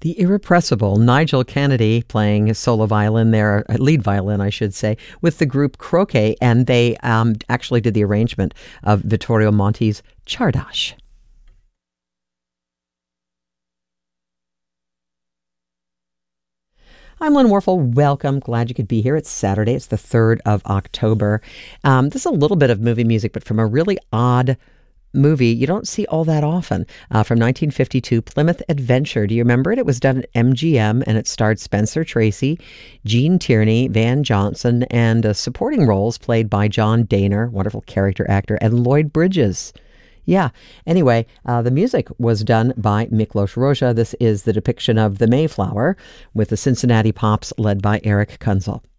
The irrepressible Nigel Kennedy playing solo violin there, lead violin, I should say, with the group Croquet, and they actually did the arrangement of Vittorio Monti's Czardas. I'm Lynn Warfel. Welcome. Glad you could be here. It's Saturday. It's the 3rd of October. This is a little bit of movie music, but from a really odd movie you don't see all that often, from 1952, Plymouth Adventure. Do you remember it? It was done at MGM, and it starred Spencer Tracy, Gene Tierney, Van Johnson, and supporting roles played by John Dehner, wonderful character actor, and Lloyd Bridges. Yeah. Anyway, the music was done by Miklos Rozsa. This is the depiction of the Mayflower with the Cincinnati Pops led by Eric Kunzel.